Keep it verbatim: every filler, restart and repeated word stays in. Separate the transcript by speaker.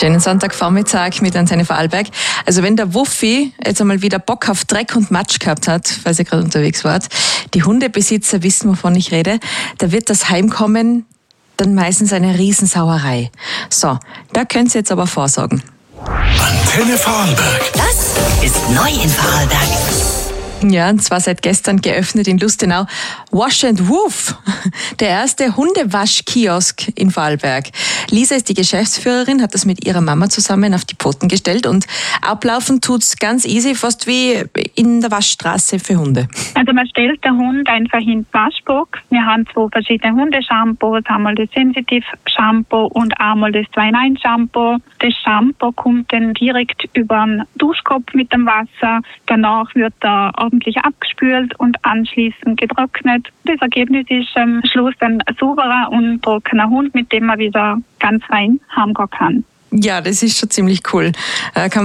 Speaker 1: Schönen Sonntagvormittag mit Antenne Vorarlberg. Also wenn der Wuffi jetzt einmal wieder Bock auf Dreck und Matsch gehabt hat, falls ihr gerade unterwegs wart, die Hundebesitzer wissen, wovon ich rede, da wird das Heimkommen dann meistens eine Riesensauerei. So, da könnt ihr jetzt aber vorsorgen.
Speaker 2: Antenne Vorarlberg.
Speaker 3: Das ist neu in Vorarlberg.
Speaker 1: Ja, und zwar seit gestern geöffnet in Lustenau Wash and Woof, der erste Hundewaschkiosk in Vorarlberg. Lisa ist die Geschäftsführerin, hat das mit ihrer Mama zusammen auf die Pfoten gestellt und ablaufen tut's ganz easy, fast wie in der Waschstraße für Hunde.
Speaker 4: Also man stellt den Hund einfach in die Waschbox. Wir haben zwei verschiedene Hundeshampoos, einmal das Sensitive Shampoo und einmal das zwei in eins Shampoo. Das Shampoo kommt dann direkt über den Duschkopf mit dem Wasser. Danach wird er ordentlich abgespült und anschließend getrocknet. Das Ergebnis ist am Schluss ein sauberer und trockener Hund, mit dem man wieder ganz rein heimgehen kann.
Speaker 1: Ja, das ist schon ziemlich cool. Äh, kann